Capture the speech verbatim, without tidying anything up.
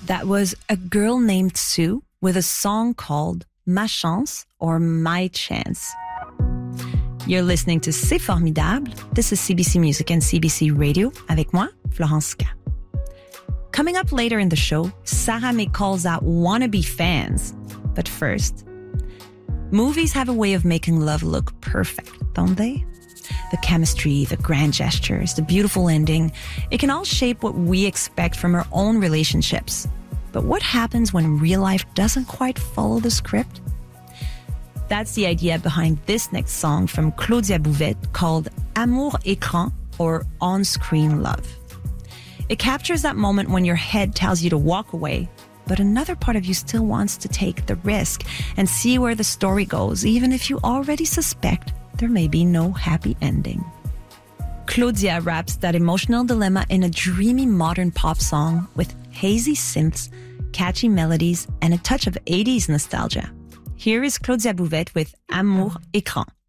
That was A Girl Named Sue with a song called Ma Chance or My Chance. You're listening to C'est Formidable. This is C B C Music and C B C Radio avec moi, Florence K. Coming up later in the show, Sarah May calls out wannabe fans. But first, movies have a way of making love look perfect, don't they? The chemistry, the grand gestures, the beautiful ending, it can all shape what we expect from our own relationships. But what happens when real life doesn't quite follow the script? That's the idea behind this next song from Claudia Bouvette called Amour Écran or On-Screen Love. It captures that moment when your head tells you to walk away, but another part of you still wants to take the risk and see where the story goes, even if you already suspect there may be no happy ending. Claudia wraps that emotional dilemma in a dreamy modern pop song with hazy synths, catchy melodies, and a touch of eighties nostalgia. Here is Claudia Bouvette with Amour Écran.